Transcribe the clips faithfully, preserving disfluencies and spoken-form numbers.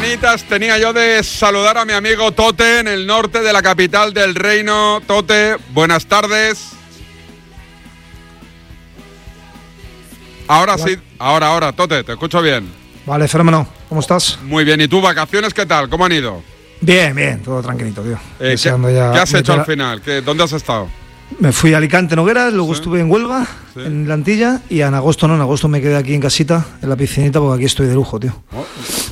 ganitas tenía yo de saludar a mi amigo Tote en el norte de la capital del reino. Tote, buenas tardes. Ahora sí, ahora, ahora, Tote, te escucho bien. Vale, fenómeno. ¿Cómo estás? Muy bien. ¿Y tú, vacaciones qué tal? ¿Cómo han ido? Bien, bien, todo tranquilito, tío. Eh, ¿qué, ya ¿Qué has hecho la... al final? ¿Qué, ¿Dónde has estado? Me fui a Alicante, Nogueras, luego ¿Sí? estuve en Huelva, ¿sí? En la Antilla, y en agosto no, en agosto me quedé aquí en casita, en la piscinita, porque aquí estoy de lujo, tío. Oh.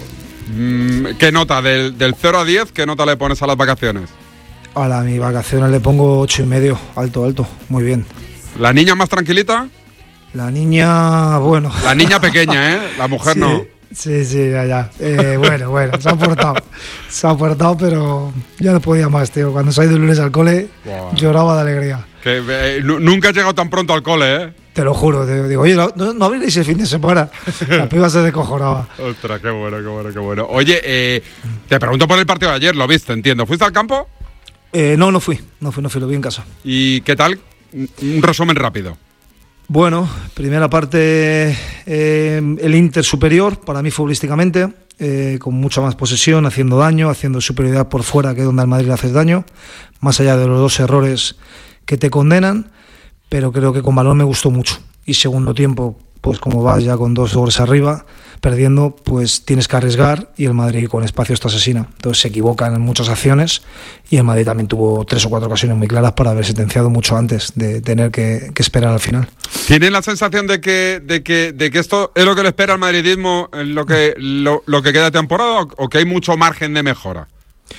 Mm, ¿Qué nota? Del, del cero a diez, ¿qué nota le pones a las vacaciones? A la, mis vacaciones le pongo ocho y medio, alto, alto, muy bien. ¿La niña más tranquilita? La niña, bueno. La niña pequeña, ¿eh? La mujer sí, no. Sí, sí, ya, ya. Eh, bueno, bueno, se ha portado. Se ha portado, pero ya no podía más, tío. Cuando se ha ido el lunes al cole, wow. Lloraba de alegría. Que, eh, nunca he llegado tan pronto al cole, ¿eh? Te lo juro, te digo, oye, no, no abriréis el fin de semana. La piba se descojonaba. Ostras, qué bueno, qué bueno, qué bueno. Oye, eh, te pregunto por el partido de ayer, lo viste, entiendo. ¿Fuiste al campo? Eh, no, no fui, no fui, no fui, lo vi en casa. ¿Y qué tal? Un resumen rápido. Bueno, primera parte, eh, el Inter superior, para mí futbolísticamente, eh, con mucha más posesión, haciendo daño, haciendo superioridad por fuera, que es donde al Madrid le haces daño, más allá de los dos errores que te condenan, pero creo que con balón me gustó mucho. Y segundo tiempo, pues como vas ya con dos goles arriba, perdiendo, pues tienes que arriesgar, y el Madrid con espacio está asesina. Entonces se equivocan en muchas acciones, y el Madrid también tuvo tres o cuatro ocasiones muy claras para haber sentenciado mucho antes de tener que, que esperar al final. ¿Tienen la sensación de que, de que, de que esto es lo que le espera al madridismo en lo que, lo, lo que queda de temporada, o, o que hay mucho margen de mejora?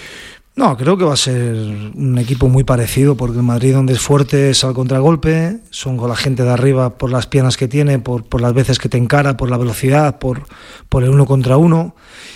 No, creo que va a ser un equipo muy parecido, porque el Madrid, donde es fuerte, es al contragolpe, son con la gente de arriba por las piernas que tiene, por, por las veces que te encara, por la velocidad, por, por el uno contra uno,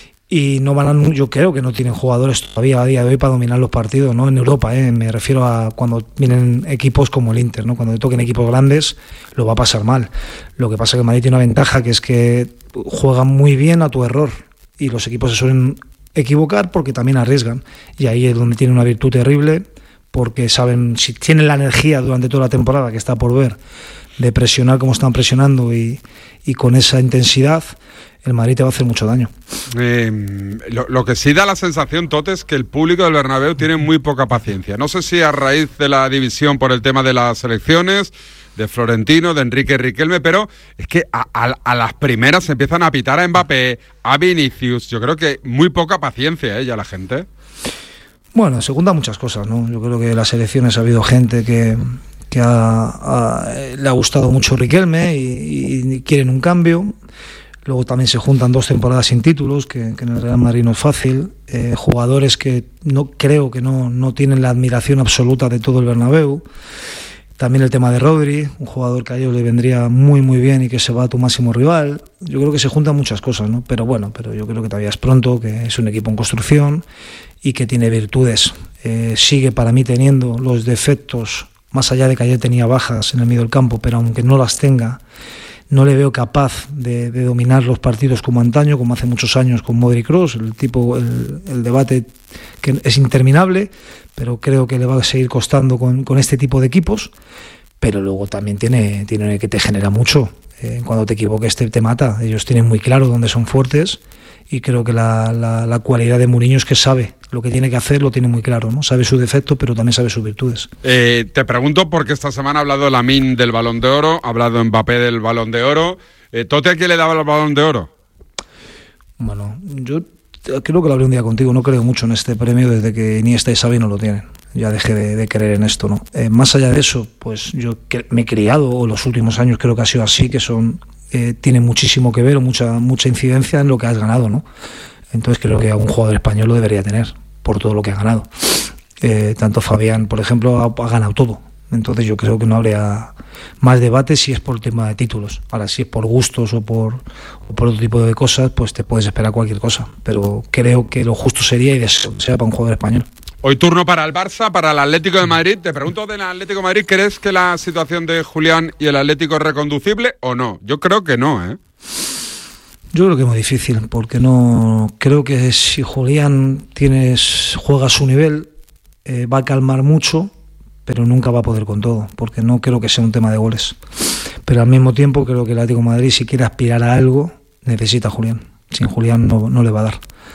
y no van a, yo creo que no tienen jugadores todavía a día de hoy para dominar los partidos, ¿no? En Europa, ¿eh? Me refiero a cuando vienen equipos como el Inter, ¿no? Cuando te toquen equipos grandes, lo va a pasar mal. Lo que pasa es que el Madrid tiene una ventaja, que es que juegan muy bien a tu error, y los equipos se suelen equivocar porque también arriesgan, y ahí es donde tiene una virtud terrible, porque saben, si tienen la energía durante toda la temporada, que está por ver, de presionar como están presionando, y, y con esa intensidad, el Madrid te va a hacer mucho daño. Eh, lo, lo que sí da la sensación, Tote, es que el público del Bernabéu tiene muy poca paciencia. No sé si a raíz de la división por el tema de las elecciones, de Florentino, de Enrique Riquelme, pero es que a, a, a las primeras se empiezan a pitar a Mbappé, a Vinicius. Yo creo que muy poca paciencia, ¿eh? Ya la gente. Bueno, se juntan muchas cosas, ¿no? Yo creo que en las elecciones ha habido gente que, que ha, ha, le ha gustado mucho Riquelme y, y quieren un cambio. Luego también se juntan dos temporadas sin títulos, que, que en el Real Madrid no es fácil. Eh, jugadores que no creo que no, no tienen la admiración absoluta de todo el Bernabéu. También el tema de Rodri, un jugador que a ellos le vendría muy muy bien y que se va a tu máximo rival. Yo creo que se juntan muchas cosas, ¿no? Pero bueno, pero yo creo que todavía es pronto, que es un equipo en construcción y que tiene virtudes. Eh, sigue para mí teniendo los defectos, más allá de que ayer tenía bajas en el medio del campo, pero aunque no las tenga, no le veo capaz de, de dominar los partidos como antaño, como hace muchos años con Modric Kroos. El tipo, el, el debate que es interminable, pero creo que le va a seguir costando con, con este tipo de equipos. Pero luego también tiene, tiene que te genera mucho. Eh, cuando te equivoques te, te mata. Ellos tienen muy claro dónde son fuertes, y creo que la, la, la cualidad de Mourinho es que sabe lo que tiene que hacer, lo tiene muy claro, ¿no? Sabe su defecto, pero también sabe sus virtudes. Eh, te pregunto porque esta semana ha hablado Lamine del Balón de Oro, ha hablado Mbappé del Balón de Oro. Eh, ¿Tote a quién le daba el Balón de Oro? Bueno, yo creo que lo hablé un día contigo, no creo mucho en este premio desde que Iniesta y Xavi no lo tienen. Ya dejé de, de creer en esto, ¿no? Eh, más allá de eso, pues yo que me he criado, o los últimos años creo que ha sido así, que son eh, tiene muchísimo que ver, o mucha, mucha incidencia en lo que has ganado, ¿no? Entonces creo que un jugador español lo debería tener, por todo lo que ha ganado. Eh, tanto Fabián, por ejemplo, ha, ha ganado todo. Entonces yo creo que no habría más debate si es por el tema de títulos. Ahora, si es por gustos o por, o por otro tipo de cosas, pues te puedes esperar cualquier cosa. Pero creo que lo justo sería y deseo sea para un jugador español. Hoy turno para el Barça, para el Atlético de Madrid. Te pregunto del Atlético de Madrid, ¿crees que la situación de Julián y el Atlético es reconducible o no? Yo creo que no, ¿eh? Yo creo que es muy difícil, porque no creo que si Julián tienes, juega a su nivel, eh, va a calmar mucho, pero nunca va a poder con todo, porque no creo que sea un tema de goles. Pero al mismo tiempo creo que el Atlético de Madrid, si quiere aspirar a algo, necesita a Julián. Sin Julián no, no le va a dar.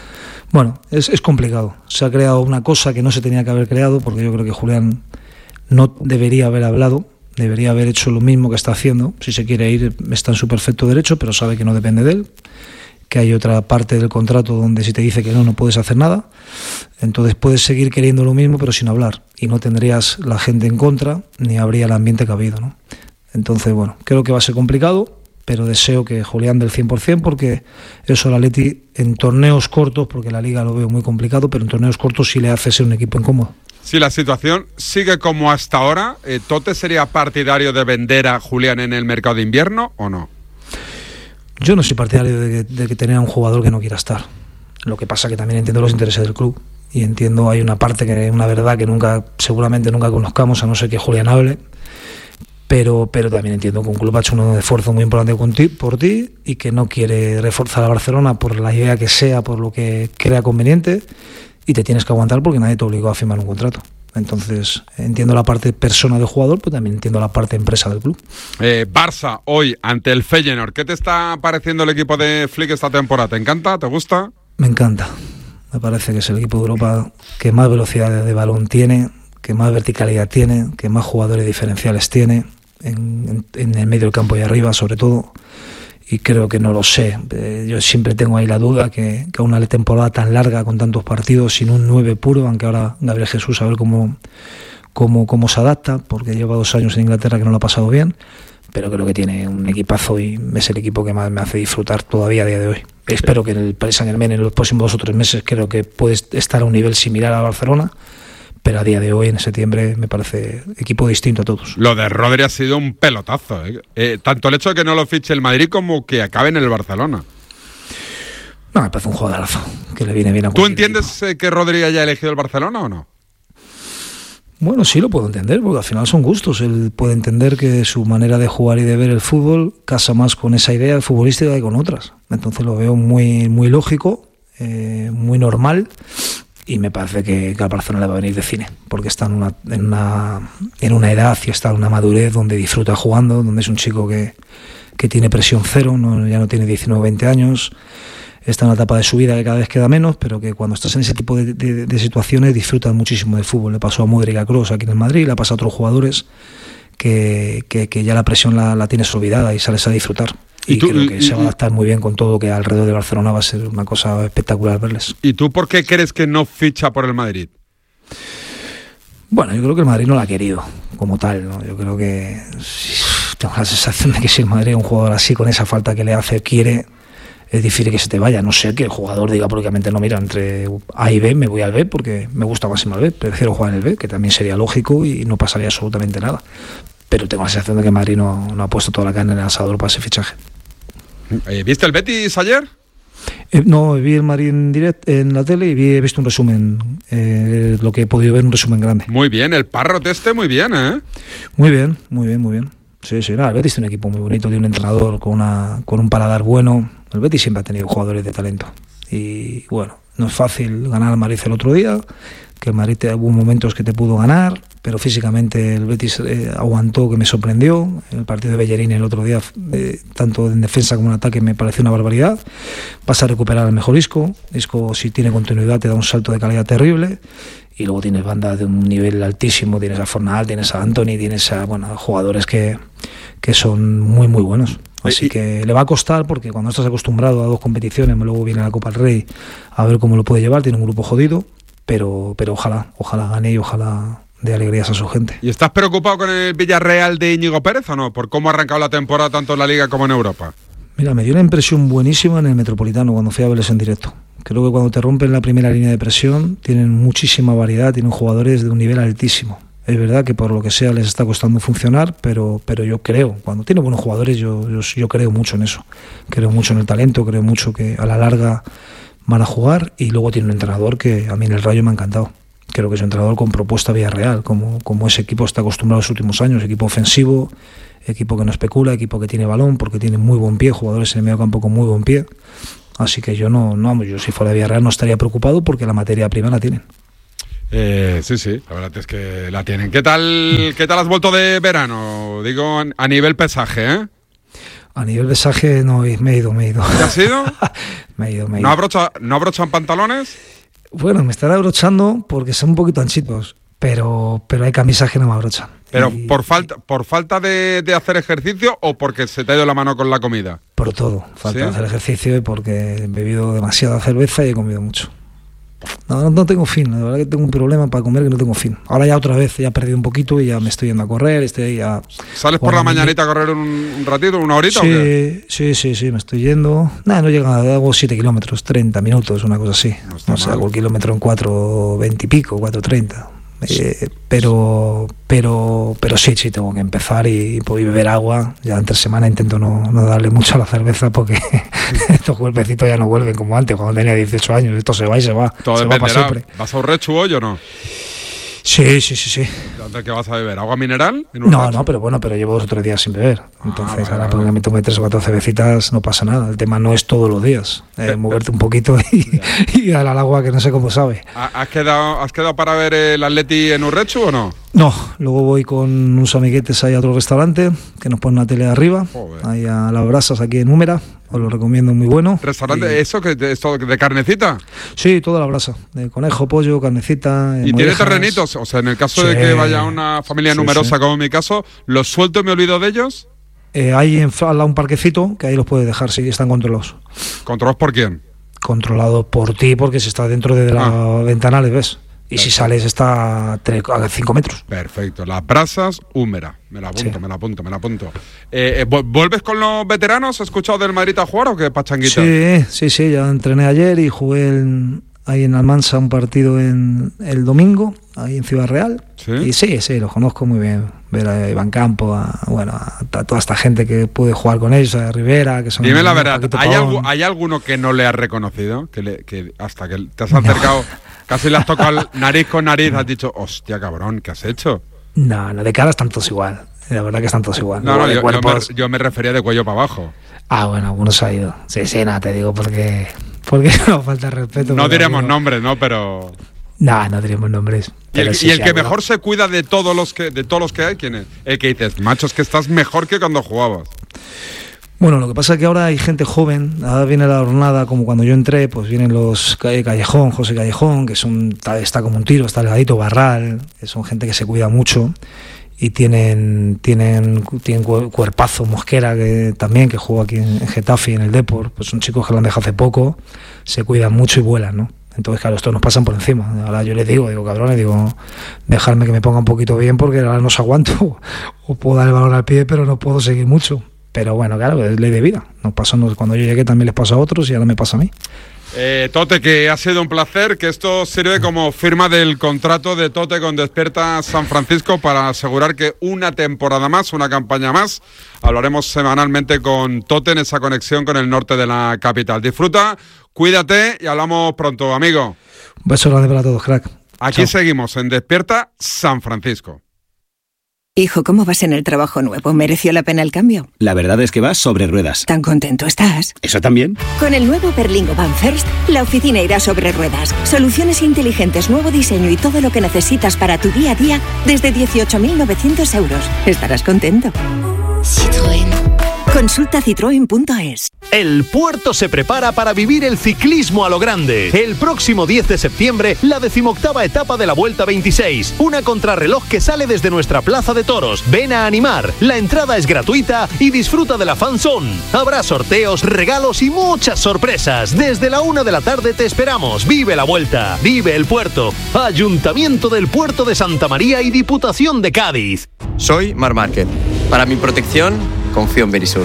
Bueno, es, es complicado. Se ha creado una cosa que no se tenía que haber creado, porque yo creo que Julián no debería haber hablado, debería haber hecho lo mismo que está haciendo. Si se quiere ir, está en su perfecto derecho, pero sabe que no depende de él, que hay otra parte del contrato donde si te dice que no, no puedes hacer nada. Entonces puedes seguir queriendo lo mismo, pero sin hablar, y no tendrías la gente en contra, ni habría el ambiente que ha habido, ¿no? Entonces, bueno, creo que va a ser complicado, pero deseo que Julián del cien por ciento, porque eso al Atleti en torneos cortos, porque la Liga lo veo muy complicado, pero en torneos cortos sí le hace ser un equipo incómodo. Si la situación sigue como hasta ahora, eh, ¿Tote sería partidario de vender a Julián en el mercado de invierno o no? Yo no soy partidario de que, de que tener a un jugador que no quiera estar. Lo que pasa que también entiendo los intereses del club, y entiendo, hay una parte, que una verdad que nunca, seguramente nunca conozcamos, a no ser que Julián hable. Pero, pero también entiendo que un club ha hecho un esfuerzo muy importante por ti, por ti y que no quiere reforzar a Barcelona por la idea que sea, por lo que crea conveniente, y te tienes que aguantar porque nadie te obligó a firmar un contrato. Entonces entiendo la parte persona del jugador, pero también entiendo la parte empresa del club. Eh, Barça, hoy, ante el Feyenoord, ¿qué te está pareciendo el equipo de Flick esta temporada? ¿Te encanta? ¿Te gusta? Me encanta. Me parece que es el equipo de Europa que más velocidad de balón tiene, que más verticalidad tiene, que más jugadores diferenciales tiene. En, en, en el medio del campo y arriba sobre todo, y creo que no lo sé, eh, yo siempre tengo ahí la duda que, que a una temporada tan larga con tantos partidos sin un nueve puro, aunque ahora Gabriel Jesús a ver cómo, cómo, cómo se adapta, porque lleva dos años en Inglaterra que no lo ha pasado bien, pero creo que tiene un equipazo y es el equipo que más me hace disfrutar todavía a día de hoy. Espero que en el Paris Saint-Germain en los próximos dos o tres meses creo que puede estar a un nivel similar a Barcelona, pero a día de hoy, en septiembre, me parece equipo distinto a todos. Lo de Rodri ha sido un pelotazo, ¿eh? Eh, tanto el hecho de que no lo fiche el Madrid como que acabe en el Barcelona. No, me parece un jugadorazo, que le viene bien a ¿Tú entiendes equipo. que Rodri haya elegido el Barcelona o no? Bueno, sí lo puedo entender, porque al final son gustos. Él puede entender que su manera de jugar y de ver el fútbol casa más con esa idea futbolística que con otras. Entonces lo veo muy, muy lógico, eh, muy normal. Y me parece que, que al Barcelona le va a venir de cine, porque está en una, en una en una edad y está en una madurez donde disfruta jugando, donde es un chico que, que tiene presión cero, no, ya no tiene diecinueve o veinte años, está en una etapa de su vida que cada vez queda menos, pero que cuando estás en ese tipo de, de, de situaciones disfrutas muchísimo del fútbol. Le pasó a Modric, a Kroos aquí en el Madrid, le ha pasado a otros jugadores que, que, que ya la presión la, la tienes olvidada y sales a disfrutar. Y, y tú, creo que y, se va a adaptar muy bien con todo, que alrededor de Barcelona va a ser una cosa espectacular verles. ¿Y tú por qué crees que no ficha por el Madrid? Bueno, yo creo que el Madrid no lo ha querido como tal, ¿no? Yo creo que tengo la sensación de que si el Madrid, un jugador así, con esa falta que le hace, quiere, es difícil que se te vaya. No sé, que el jugador diga públicamente, no, mira, entre A y B me voy al B porque me gusta más el B, prefiero jugar en el B, que también sería lógico y no pasaría absolutamente nada. Pero tengo la sensación de que el Madrid no, no ha puesto toda la carne en el asador para ese fichaje. ¿Viste el Betis ayer? Eh, no, vi el Madrid en directo en la tele y vi, he visto un resumen, eh, lo que he podido ver, un resumen grande. Muy bien, el Parrot este muy bien, ¿eh? Muy bien, muy bien, muy bien. Sí, sí, nada, el Betis tiene un equipo muy bonito, tiene un entrenador con, una, con un paladar bueno. El Betis siempre ha tenido jugadores de talento. Y bueno, no es fácil ganar al Madrid el otro día, que el Madrid te, hubo momentos que te pudo ganar, pero físicamente el Betis eh, aguantó, que me sorprendió. El partido de Bellerín el otro día, eh, tanto en defensa como en ataque, me pareció una barbaridad. Vas a recuperar al mejor Isco. Isco, si tiene continuidad, te da un salto de calidad terrible. Y luego tienes bandas de un nivel altísimo, tienes a Fornal, tienes a Anthony, tienes a bueno, jugadores que, que son muy muy buenos. Así y, que le va a costar, porque cuando estás acostumbrado a dos competiciones, luego viene la Copa del Rey, a ver cómo lo puede llevar, tiene un grupo jodido, pero, pero ojalá, ojalá gane y ojalá dé alegrías a su gente. ¿Y estás preocupado con el Villarreal de Íñigo Pérez o no? ¿Por cómo ha arrancado la temporada tanto en la Liga como en Europa? Mira, me dio una impresión buenísima en el Metropolitano cuando fui a verles en directo. Creo que cuando te rompen la primera línea de presión tienen muchísima variedad, tienen jugadores de un nivel altísimo. Es verdad que por lo que sea les está costando funcionar, pero, pero yo creo, cuando tiene buenos jugadores, yo, yo, yo creo mucho en eso. Creo mucho en el talento, creo mucho que a la larga van a jugar, y luego tiene un entrenador que a mí en el Rayo me ha encantado. Creo que es un entrenador con propuesta Villarreal, como, como ese equipo está acostumbrado en los últimos años, equipo ofensivo, equipo que no especula, equipo que tiene balón, porque tiene muy buen pie, jugadores en el medio campo con muy buen pie. Así que yo no, no yo si fuera de Villarreal no estaría preocupado, porque la materia prima la tienen. Eh, sí, sí, la verdad es que la tienen. ¿Qué tal, qué tal has vuelto de verano? Digo, a nivel pesaje, ¿eh? A nivel besaje no, me he ido, me he ido. ¿Te has ido? me he ido, me he ido. ¿No, abrocha, ¿No abrochan pantalones? Bueno, me están abrochando porque son un poquito anchitos, pero, pero hay camisas que no me abrochan. ¿Pero y, por falta por falta de, de hacer ejercicio o porque se te ha ido la mano con la comida? Por todo, falta ¿Sí? de hacer ejercicio y porque he bebido demasiada cerveza y he comido mucho. No, no, no tengo fin, la verdad que tengo un problema para comer que no tengo fin. Ahora ya otra vez, ya he perdido un poquito y ya me estoy yendo a correr, estoy ya... ¿Sales por la mañanita a correr un, un ratito, una horita sí, o qué? Sí, sí, sí, me estoy yendo. Nada, no llega, hago siete kilómetros, treinta minutos, una cosa así. No está No sé, mal. hago el kilómetro en cuatro veinte y pico, cuatro treinta. Eh, pero pero pero sí, sí, tengo que empezar y, y beber agua. Ya entre semana intento no, no darle mucho a la cerveza porque estos cuerpecitos ya no vuelven como antes, cuando tenía dieciocho años. Esto se va y se va. Todo se va para dependerá. siempre. ¿Vas a Urrechu hoy o no? Sí, sí, sí, sí. ¿Dónde qué vas a beber? ¿Agua mineral? ¿En No, Urrechu? no, pero bueno, pero llevo dos o tres días sin beber. Entonces, vale, ahora vale. porque me tomé tres o cuatro cervecitas, no pasa nada. El tema no es todos los días. Eh, moverte un poquito y, y dar al agua que no sé cómo sabe. ¿Ha- ¿Has quedado, ¿Has quedado para ver el Atleti en Urrechu o no? No, luego voy con unos amiguetes ahí a otro restaurante que nos ponen una tele arriba, Joder. ahí a las brasas aquí en Úmera. Os lo recomiendo, muy bueno. ¿Restaurante? Y- ¿Eso que es todo de carnecita? Sí, toda la brasa. De conejo, pollo, carnecita. eh, ¿Y tiene mollejas. terrenitos? O sea, en el caso de Sí. que vaya una familia Sí, numerosa sí. como en mi caso, ¿los suelto y me olvido de ellos? Eh, hay en al lado un parquecito que ahí los puedes dejar, sí, están controlados. ¿Controlados por quién? Controlado por ti porque si estás dentro de la Ah. ventana les ves. Y si Perfecto. sales está a cinco metros. Perfecto. Las brasas, húmera. Me la apunto, Sí. me la apunto, me la apunto. Eh, eh, ¿vu- ¿Vuelves con los veteranos? ¿Has escuchado del Madrid a jugar o qué, pachanguita? Sí, sí, sí, ya entrené ayer y jugué en- ahí en Almansa un partido en el domingo, ahí en Ciudad Real. ¿Sí? Y sí, sí, los conozco muy bien. Ver a Iván Campo, a, bueno, a, a toda esta gente que pude jugar con ellos, a Rivera, que son... Dime la verdad, Paquito ¿hay, Pavón. algu- ¿hay alguno que no le has reconocido? Que, le- que hasta que te has acercado, casi le has tocado el nariz con nariz, has dicho, hostia, cabrón, ¿qué has hecho? No, no, de cara están todos igual. La verdad que están todos igual. No, Luego no, de yo, yo me, cuerpos- yo me refería de cuello para abajo. Ah, bueno, algunos ha ido. Sí, sí, nada, te digo porque... Porque no falta respeto. No pero diremos digo- nombres, ¿no? Pero... No, no diremos nombres. Y pero el, sí, y el sí, que alguno. mejor se cuida de todos los que de todos los que hay, ¿quién es? El que dices, macho, es que estás mejor que cuando jugabas. Bueno, lo que pasa es que ahora hay gente joven, ahora viene la jornada, como cuando yo entré, pues vienen los Calle- Callejón, José Callejón, que son, está, está como un tiro, está delgadito, Barral, que son gente que se cuida mucho y tienen tienen tienen cu- cuerpazo, Mosquera, que también, que juega aquí en, en Getafe y en el Depor, pues son chicos que lo han dejado hace poco, se cuidan mucho y vuelan, ¿no? Entonces, claro, estos nos pasan por encima. Ahora yo les digo, digo, cabrones, digo, dejadme que me ponga un poquito bien porque ahora no os aguanto. O puedo dar el balón al pie, pero no puedo seguir mucho. Pero bueno, claro, es ley de vida. Nos pasó, nos- cuando yo llegué también les pasó a otros y ahora me pasa a mí. Eh, Tote, que ha sido un placer, que esto sirve como firma del contrato de Tote con Despierta San Francisco para asegurar que una temporada más, una campaña más, hablaremos semanalmente con Tote en esa conexión con el norte de la capital. Disfruta, cuídate y hablamos pronto, amigo. Un beso grande para todos, crack. Aquí Chao. seguimos en Despierta San Francisco. Hijo, ¿cómo vas en el trabajo nuevo? ¿Mereció la pena el cambio? La verdad es que vas sobre ruedas. ¿Tan contento estás? ¿Eso también? Con el nuevo Berlingo Van First, la oficina irá sobre ruedas. Soluciones inteligentes, nuevo diseño y todo lo que necesitas para tu día a día desde dieciocho mil novecientos euros. Estarás contento. Citroën. Consulta citroen punto es. El puerto se prepara para vivir el ciclismo a lo grande. El próximo diez de septiembre, la decimoctava etapa de la Vuelta veintiséis. Una contrarreloj que sale desde nuestra plaza de toros. Ven a animar. La entrada es gratuita y disfruta de la fanzone. Habrá sorteos, regalos y muchas sorpresas. Desde la una de la tarde te esperamos. Vive la Vuelta. Vive el puerto. Ayuntamiento del Puerto de Santa María y Diputación de Cádiz. Soy Mar Márquez. Para mi protección, confío en Verisur.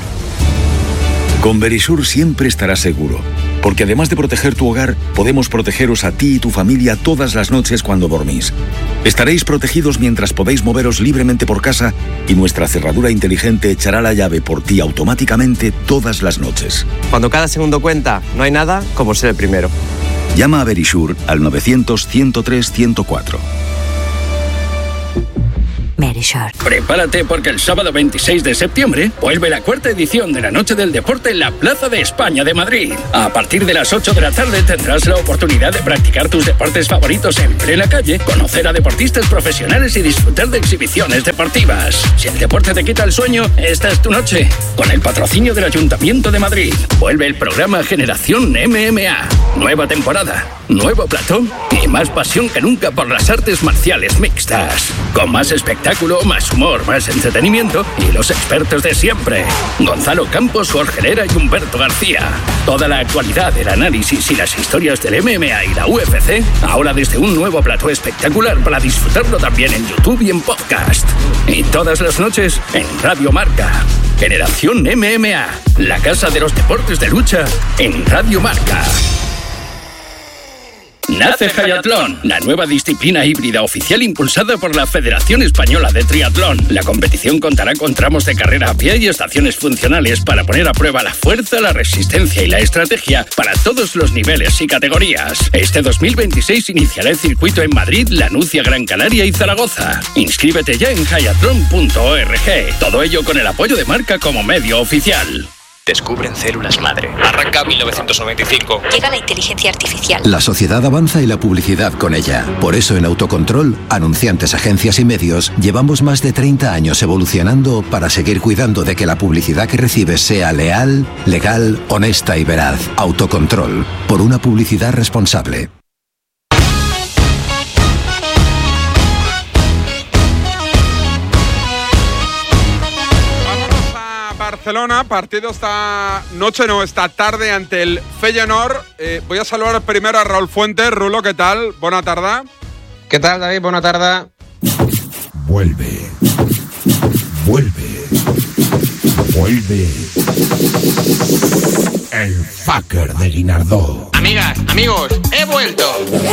Con Verisur siempre estarás seguro, porque además de proteger tu hogar, podemos protegeros a ti y tu familia todas las noches cuando dormís. Estaréis protegidos mientras podéis moveros libremente por casa y nuestra cerradura inteligente echará la llave por ti automáticamente todas las noches. Cuando cada segundo cuenta, no hay nada como ser el primero. Llama a Verisur al novecientos, ciento tres, ciento cuatro. Verisur. Verisure. Prepárate porque el sábado veintiséis de septiembre vuelve la cuarta edición de la Noche del Deporte en la Plaza de España de Madrid. A partir de las ocho de la tarde tendrás la oportunidad de practicar tus deportes favoritos en plena calle, conocer a deportistas profesionales y disfrutar de exhibiciones deportivas. Si el deporte te quita el sueño, esta es tu noche. Con el patrocinio del Ayuntamiento de Madrid, vuelve el programa Generación M M A. Nueva temporada, nuevo plató y más pasión que nunca por las artes marciales mixtas. Con más espectáculo, más humor, más entretenimiento y los expertos de siempre. Gonzalo Campos, Jorge Herrera y Humberto García. Toda la actualidad, el análisis y las historias del M M A y la U F C, ahora desde un nuevo plató espectacular para disfrutarlo también en YouTube y en podcast. Y todas las noches en Radio Marca. Generación M M A, la casa de los deportes de lucha en Radio Marca. Nace Hayatlón, la nueva disciplina híbrida oficial impulsada por la Federación Española de Triatlón. La competición contará con tramos de carrera a pie y estaciones funcionales para poner a prueba la fuerza, la resistencia y la estrategia para todos los niveles y categorías. Este dos mil veintiséis iniciará el circuito en Madrid, Lanucia, Gran Canaria y Zaragoza. Inscríbete ya en hayatlón punto org. Todo ello con el apoyo de Marca como medio oficial. Descubren células madre. Arranca mil novecientos noventa y cinco. Llega la inteligencia artificial. La sociedad avanza y la publicidad con ella. Por eso en Autocontrol, anunciantes, agencias y medios, llevamos más de treinta años evolucionando para seguir cuidando de que la publicidad que recibes sea leal, legal, honesta y veraz. Autocontrol. Por una publicidad responsable. Barcelona, partido esta noche, no, esta tarde ante el Feyenoord. Eh, voy a saludar primero a Raúl Fuentes. Rulo, ¿qué tal? Buena tarde. ¿Qué tal, David? Buena tarde. Vuelve. Vuelve. Vuelve. El fucker de Guinardó. Amigas, amigos, he vuelto.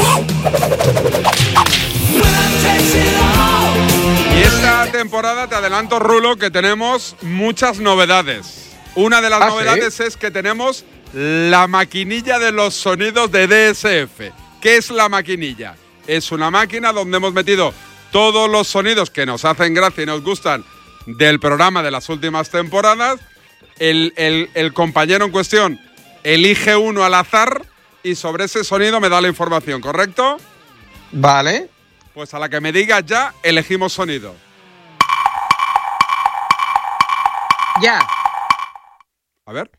Y esta temporada, te adelanto, Rulo, que tenemos muchas novedades. Una de las ¿Ah, novedades sí? es que tenemos la maquinilla de los sonidos de D S F. ¿Qué es la maquinilla? Es una máquina donde hemos metido todos los sonidos que nos hacen gracia y nos gustan del programa de las últimas temporadas. El, el, el compañero en cuestión elige uno al azar y sobre ese sonido me da la información, ¿correcto? Vale. Pues a la que me digas ya, elegimos sonido. Ya. A ver.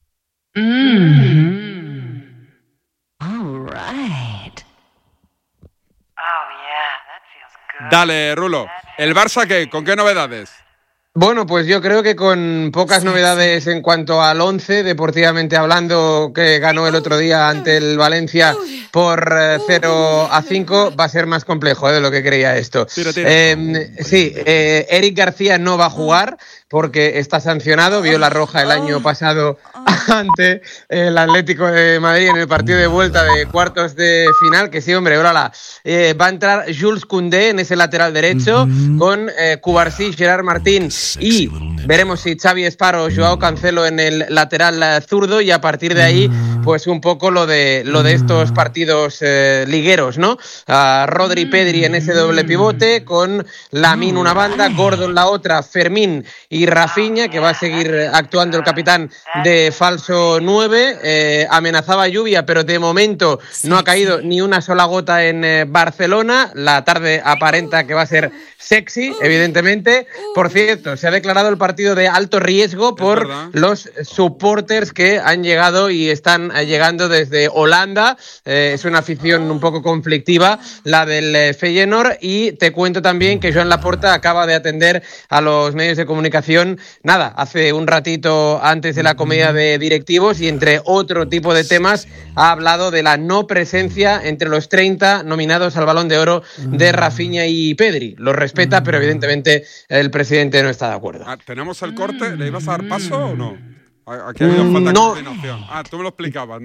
Mm-hmm. All right. Oh, yeah, that feels good. Dale, Rulo. ¿El Barça qué? ¿Con qué novedades? Bueno, pues yo creo que con pocas sí, novedades sí. en cuanto al once, deportivamente hablando, que ganó el otro día ante el Valencia por eh, cero a cinco, va a ser más complejo eh, de lo que creía esto. Tira, tira. Eh, sí, eh, Eric García no va a jugar porque está sancionado, vio la roja el año pasado ante el Atlético de Madrid en el partido de vuelta de cuartos de final, que sí, hombre, órala. Eh, va a entrar Jules Koundé en ese lateral derecho mm-hmm. con eh, Cubarsí, Gerard Martín y veremos si Xavi Esparro o Joao Cancelo en el lateral zurdo y a partir de ahí pues un poco lo de lo de estos partidos eh, ligueros, ¿no? Uh, Rodri y Pedri en ese doble pivote con Lamine una banda, Gordon la otra, Fermín y Rafinha, que va a seguir actuando el capitán de falso nueve. Eh, amenazaba lluvia, pero de momento no ha caído ni una sola gota en eh, Barcelona. La tarde aparenta que va a ser sexy, evidentemente. Por cierto, se ha declarado el partido de alto riesgo por los supporters que han llegado y están llegando desde Holanda. Eh, es una afición un poco conflictiva, la del eh, Feyenoord. Y te cuento también que Joan Laporta acaba de atender a los medios de comunicación, nada, hace un ratito antes de la comida de directivos, y entre otro tipo de temas ha hablado de la no presencia entre los treinta nominados al Balón de Oro de Rafinha y Pedri. Lo respeta, pero evidentemente el presidente no está de acuerdo. Ah, ¿tenemos el corte? ¿Le ibas a dar paso o no? Aquí ha habido falta de no. coordinación. Ah, tú me lo explicabas, ¿no?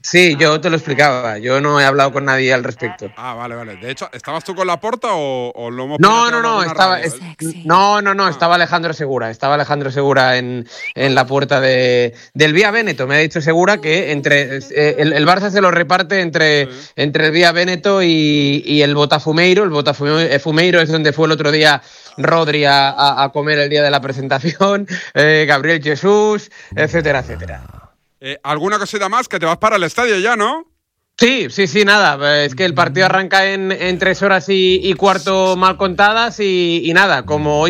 Sí, yo te lo explicaba. Yo no he hablado con nadie al respecto. Ah, vale, vale. De hecho, ¿estabas tú con Laporta o, o lo hemos No, no, no, estaba, radio, es, no, no, no, estaba Alejandro Segura. Estaba Alejandro Segura en, en la puerta de, del Vía Véneto. Me ha dicho Segura que entre eh, el, el Barça se lo reparte entre, sí. entre el Vía Véneto y, y el Botafumeiro. El Botafumeiro es donde fue el otro día Rodri a, a, a comer el día de la presentación, eh, Gabriel Jesús, etcétera, etcétera. Eh, ¿Alguna cosita más? Que te vas para el estadio ya, ¿no? Sí, sí, sí, nada. Es que el partido arranca en, en tres horas y, y cuarto mal contadas y, y nada, como hoy